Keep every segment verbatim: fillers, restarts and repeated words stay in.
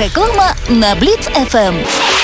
Реклама на Бліц еф ем.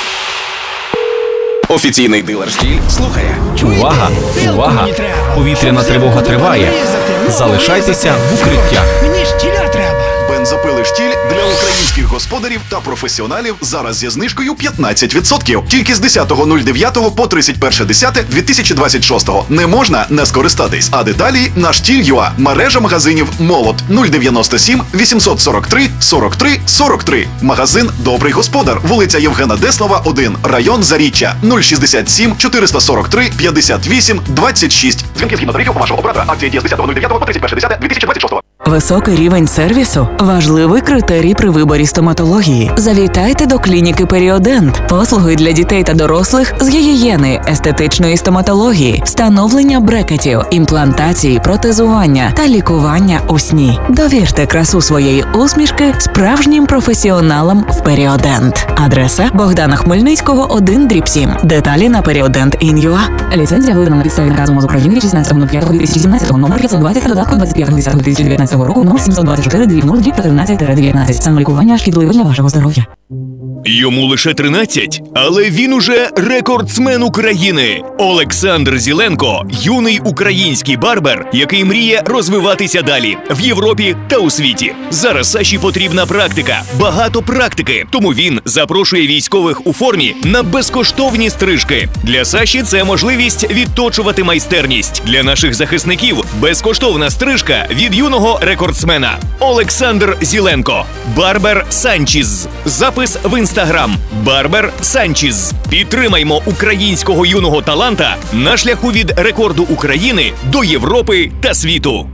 Офіційний дилер «Штіль» слухає. Увага! Увага! Повітряна тривога триває. Залишайтеся в укриттях. Мені штіля треба. Бензопили «Штіль» для українських господарів та професіоналів зараз зі знижкою п'ятнадцять відсотків. Тільки з десятого дев'ятого по тридцять перше дві тисячі двадцять шостого. Не можна не скористатись. А деталі на штіль крапка ю а. Мережа магазинів «Молот» нуль дев'яносто сім вісімсот сорок три сорок три сорок три. Магазин «Добрий господар», вулиця Євгена Деслова, один, район Заріччя, нуль шістдесят сім чотириста сорок три п'ятдесят вісім двадцять шість. Дзвінки згідно тарифів вашого оператора. Акція діє з десятого дев'ятого по тридцять перше дві тисячі двадцять шостого. Високий рівень сервісу – важливий критерій при виборі стоматології. Завітайте до клініки «Періодент». Послуги для дітей та дорослих з гігієни, естетичної стоматології, встановлення брекетів, імплантації, протезування та лікування у сні. Довірте красу своєї усмішки справжнім професіоналам в «Періодент». Адреса Богдана Хмельницького, один дріб сім. Деталі на періодент крапка ін ю а. Ліцензія видана на підставі наказу МОЗ України від шістнадцятого п'ятого дві тисячі сімнадцятого, номер п'ятсот двадцять та додатку двадцять п'ятого десятого дві тисячі дев'ятнадцятого року, номер сімсот двадцять чотири дріб нуль дріб чотирнадцять дев'ятнадцять. Самолікування шкідливе для вашого здоров'я. Йому лише тринадцять, але він уже рекордсмен України. Олександр Зіленко – юний український барбер, який мріє розвиватися далі в Європі та у світі. Зараз Саші потрібна практика, багато практики, тому він запрошує військових у формі на безкоштовні стрижки. Для Саші це можливість відточувати майстерність. Для наших захисників безкоштовна стрижка від юного рекордсмена. Олександр Зіленко. Барбер Санчіз. Запис в інстаграм Барбер Санчіз. Підтримаймо українського юного таланта на шляху від рекорду України до Європи та світу.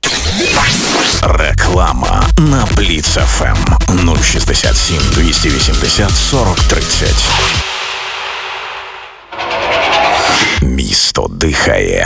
Реклама на Бліц еф ем нуль шістдесят сім двісті вісімдесят сорок тридцять. Місто дихає.